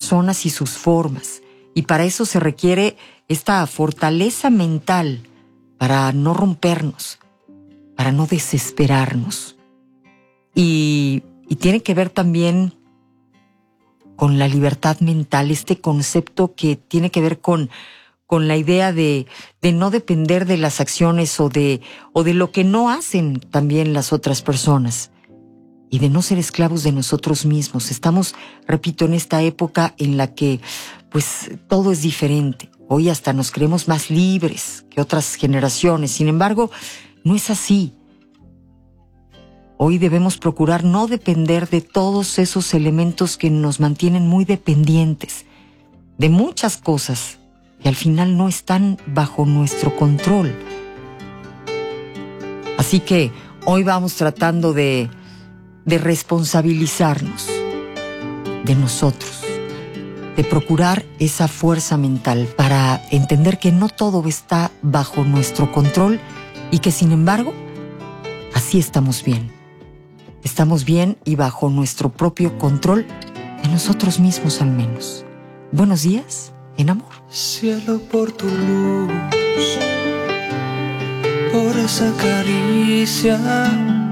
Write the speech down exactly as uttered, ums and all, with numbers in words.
personas y sus formas. Y para eso se requiere esta fortaleza mental para no rompernos, para no desesperarnos. Y, y tiene que ver también con la libertad mental, este concepto que tiene que ver con, con la idea de, de no depender de las acciones o de, o de lo que no hacen también las otras personas. Y de no ser esclavos de nosotros mismos. Estamos, repito, en esta época en la que pues todo es diferente. Hoy hasta nos creemos más libres que otras generaciones. Sin embargo, no es así. Hoy debemos procurar no depender de todos esos elementos que nos mantienen muy dependientes de muchas cosas que al final no están bajo nuestro control. Así que hoy vamos tratando de, de responsabilizarnos de nosotros, de procurar esa fuerza mental para entender que no todo está bajo nuestro control y que sin embargo así estamos bien. Estamos bien y bajo nuestro propio control de nosotros mismos al menos. Buenos días, en amor. Cielo, por tu luz, por esa caricia